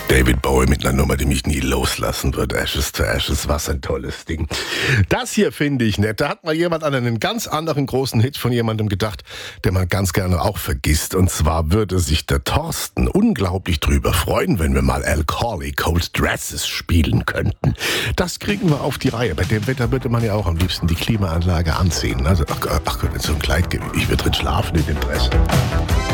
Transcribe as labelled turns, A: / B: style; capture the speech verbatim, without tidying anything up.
A: David Bowie mit einer Nummer, die mich nie loslassen wird. Ashes to Ashes, was ein tolles Ding. Das hier finde ich nett. Da hat mal jemand an einen ganz anderen großen Hit von jemandem gedacht, der man ganz gerne auch vergisst. Und zwar würde sich der Thorsten unglaublich drüber freuen, wenn wir mal Al Corley Cold Dresses spielen könnten. Das kriegen wir auf die Reihe. Bei dem Wetter würde man ja auch am liebsten die Klimaanlage anziehen. Also, ach, ach Gott, wenn so ein Kleid gibt, ich würde drin schlafen in dem Dress.